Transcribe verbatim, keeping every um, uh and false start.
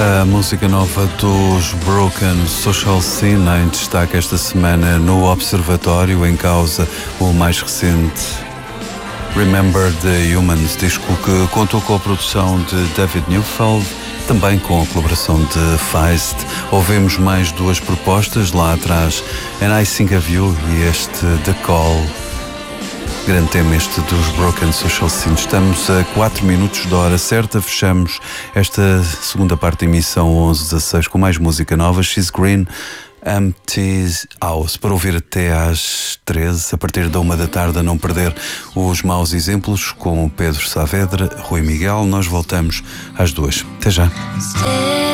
A música nova dos Broken Social Scene em destaque esta semana no Observatório, em causa o mais recente Remember the Humans, disco que contou com a produção de David Neufeld, também com a colaboração de Feist. Ouvimos mais duas propostas lá atrás, And I Think of You e este The Call. Grande tema este dos Broken Social Scene. Estamos a quatro minutos da hora certa. Fechamos esta segunda parte da emissão onze dezasseis com mais música nova. She's Green, Empty House, para ouvir até às treze, a partir da uma da tarde, a não perder os maus exemplos com Pedro Saavedra, Rui Miguel. Nós voltamos às duas. Até já.